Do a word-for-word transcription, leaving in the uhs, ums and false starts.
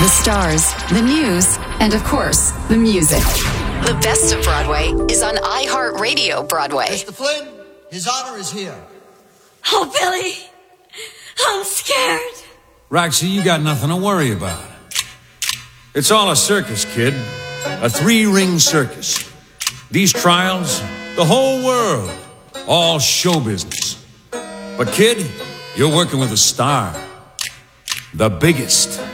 The stars, the news, and of course, the music. The best of Broadway is on iHeartRadio Broadway. Mister Flynn, His Honor is here. Oh, Billy, I'm scared. Roxy, you got nothing to worry about. It's all a circus, kid. A three-ring circus. These trials, the whole world, all show business. But kid, you're working with a star. The biggest.